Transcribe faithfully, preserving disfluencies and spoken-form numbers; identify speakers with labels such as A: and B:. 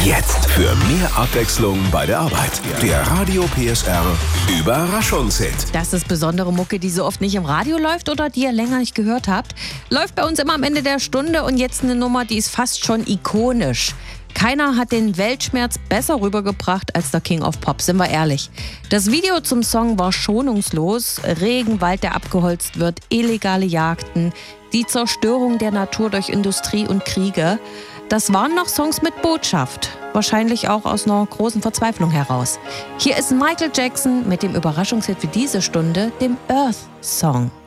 A: Jetzt für mehr Abwechslung bei der Arbeit. Der Radio P S R Überraschungshit.
B: Das ist besondere Mucke, die so oft nicht im Radio läuft oder die ihr länger nicht gehört habt. Läuft bei uns immer am Ende der Stunde und jetzt eine Nummer, die ist fast schon ikonisch. Keiner hat den Weltschmerz besser rübergebracht als der King of Pop, sind wir ehrlich. Das Video zum Song war schonungslos. Regenwald, der abgeholzt wird, illegale Jagden, die Zerstörung der Natur durch Industrie und Kriege. Das waren noch Songs mit Botschaft, wahrscheinlich auch aus einer großen Verzweiflung heraus. Hier ist Michael Jackson mit dem Überraschungshit für diese Stunde, dem Earth Song.